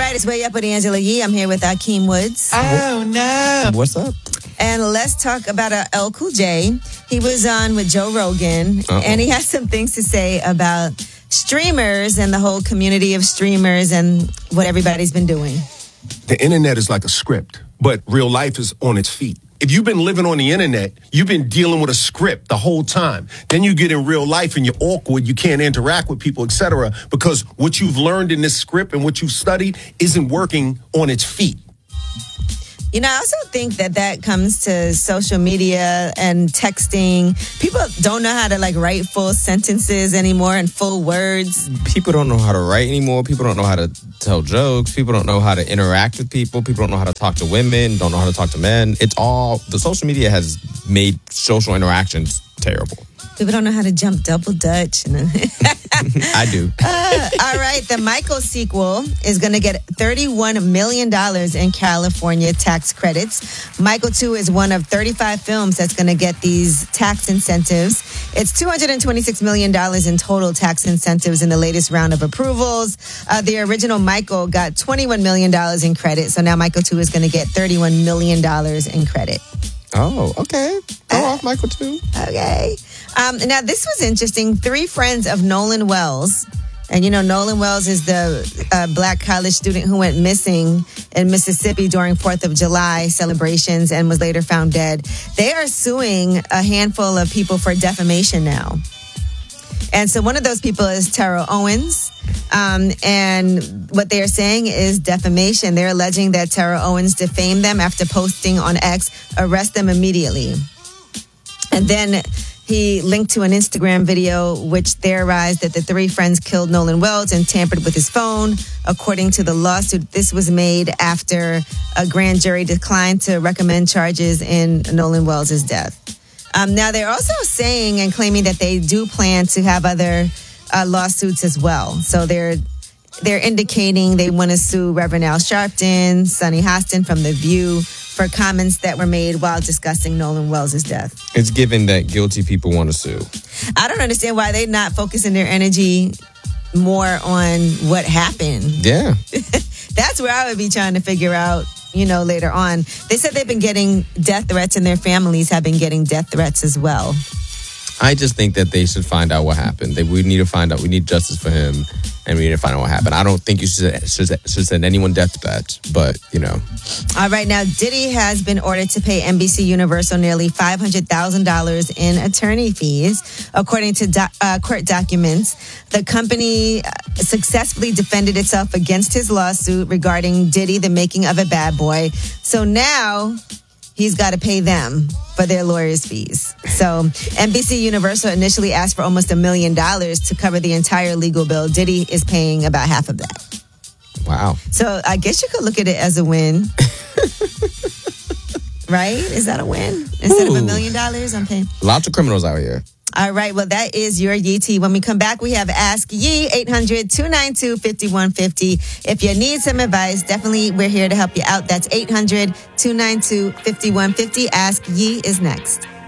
right, it's Way Up with Angela Yee. I'm here with Akeem Woods. Oh, no. What's up? And let's talk about LL Cool J. He was on with Joe Rogan, and he has some things to say about streamers and the whole community of streamers and what everybody's been doing. The internet is like a script, but real life is on its feet. If you've been living on the internet, you've been dealing with a script the whole time. Then you get in real life and you're awkward, you can't interact with people, etc. because what you've learned in this script and what you've studied isn't working on its feet. You know, I also think that comes to social media and texting. People don't know how to write full sentences anymore and full words. People don't know how to write anymore. People don't know how to tell jokes. People don't know how to interact with people. People don't know how to talk to women, don't know how to talk to men. The social media has made social interactions terrible. People don't know how to jump double dutch. I do. All right, the Michael sequel is going to get $31 million in California tax credits. Michael 2 is one of 35 films that's going to get these tax incentives. It's $226 million in total tax incentives in the latest round of approvals. The original Michael got $21 million in credit, so now Michael 2 is going to get $31 million in credit. Oh, okay. Go off, Michael 2. Okay. Now, this was interesting. 3 friends of Nolan Wells, and you know, Nolan Wells is the black college student who went missing in Mississippi during 4th of July celebrations and was later found dead. They are suing a handful of people for defamation now. And so one of those people is Terrell Owens. And what they're saying is defamation. They're alleging that Terrell Owens defamed them after posting on X, arrest them immediately. And then he linked to an Instagram video which theorized that the 3 friends killed Nolan Wells and tampered with his phone. According to the lawsuit, this was made after a grand jury declined to recommend charges in Nolan Wells' death. Now, they're also saying and claiming that they do plan to have other lawsuits as well. So they're indicating they want to sue Reverend Al Sharpton, Sonny Hostin from The View for comments that were made while discussing Nolan Wells' death. It's given that guilty people want to sue. I don't understand why they're not focusing their energy more on what happened. Yeah. That's where I would be trying to figure out, later on. They said they've been getting death threats and their families have been getting death threats as well. I just think that they should find out what happened. We need to find out. We need justice for him, and we need to find out what happened. I don't think you should send anyone death threats, but, All right, now, Diddy has been ordered to pay NBC Universal nearly $500,000 in attorney fees. According to court documents, the company successfully defended itself against his lawsuit regarding Diddy, the making of a bad boy. So now he's got to pay them for their lawyers' fees. So NBC Universal initially asked for almost $1 million to cover the entire legal bill. Diddy is paying about half of that. Wow. So I guess you could look at it as a win. Right? Is that a win? Instead of $1 million, I'm paying. Lots of criminals out here. All right, well, that is your Yee Tea. When we come back, we have Ask Yee, 800-292-5150. If you need some advice, definitely we're here to help you out. That's 800-292-5150. Ask Yee is next.